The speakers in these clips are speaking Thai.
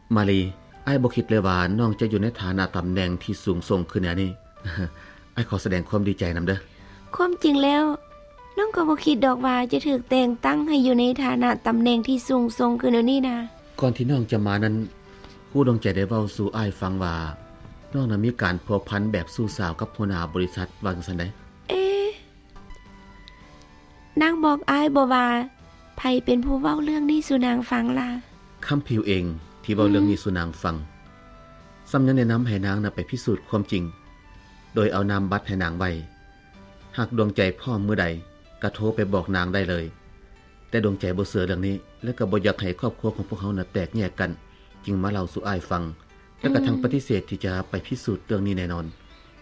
มาลีไอ้บ่คิดเลยว่าน้องจะอยู่ในฐานะตำแหน่งที่สูงส่งขึ้นแนวนี้ ไอ้ขอแสดงความดีใจนำเด้อความจริงแล้วน้องก็บ่คิดดอกว่าจะถูกแต่งตั้งให้อยู่ในฐานะตำแหน่งที่สูงส่งขึ้นนี่นะก่อนที่น้องจะมานั้นผู้ดวงใจได้เว้าสู่อ้ายฟังว่าน้องน่ะมีการพัวพันแบบสู้สาวกับหัวหน้าบริษัทว่าจังซั่นได๋นางบอกอ้ายบ่ว่าไผเป็นผู้เว้าเรื่องนี้สู่นางฟังล่ะคำผิวเองที่เว้าเรื่องนี้สู่นางฟังซ้ำยังแนะนำให้นางน่ะไปพิสูจน์ความจริงโดยเอานามบัตรให้นางไว้หากดวงใจพร้อมมื้อใดก็โทรไปบอกนางได้เลยแต่ดวงใจบ่เชื่อเรื่องนี้และก็บ่อยากให้ครอบครัวของพวกเขาน่ะแตกแยกกันจึงมาเล่าสู่อ้ายฟังและก็ทั้งปฏิเสธที่จะไปพิสูจน์เรื่องนี้แน่นอน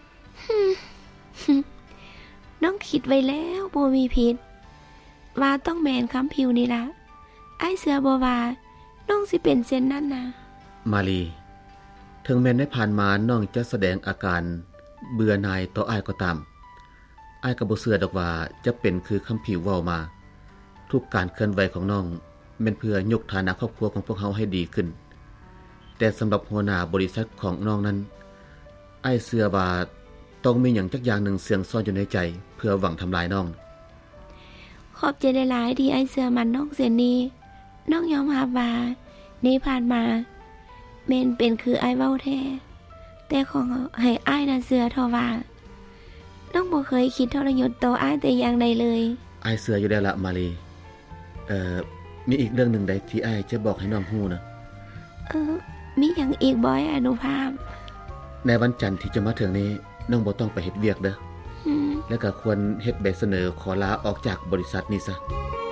น้องคิดไว้แล้วบ่มีผิดว่าต้องแม่นคำผิวนี่ล่ะอ้ายเชื่อบ่ว่าน้องสิเป็นเช่นนั้นนะมาลีถึงแม้ในผ่านมาน้องจะแสดงอาการเบื่อหน่ายต่ออ้ายก็ตามอ้ายก็บ่เชื่อดอกว่าจะเป็นคือคำผิวเว้ามาทุกการเคลื่อนไหวของน้องแม่นเพื่อยกฐานะครอบครัวของพวกเขาให้ดีขึ้นแต่สำหรับหัวหน้าบริษัทของน้องนั้นอ้ายเชื่อว่าต้องมีหยังจักอย่างหนึ่งเสื่องซ่อนอยู่ในใจเพื่อหวังทำลายน้องขอบใจหลายๆที่อ้ายเชื่อมันน้องเสียนี้น้องยอมรับว่านี่ผ่านมาแม่นเป็นคืออ้ายเว้าแท้แต่ขอให้อ้ายน่ะเชื่อเถาะว่าน้องบ่เคยคิดทรยศต่ออ้ายแต่อย่างใดเลยอ้ายเชื่ออยู่แล้วล่ะมาลีมีอีกเรื่องหนึ่งใดที่อ้ายจะบอกให้น้องฮู้นะมีหยังอีกบ่อยอนุภาพในวันจันทร์ที่จะมาถึงนี้น้องบ่ต้องไปเฮ็ดเวียกเด้อแล้วก็ควรเฮ็ดใบเสนอขอลาออกจากบริษัทนี้ซะ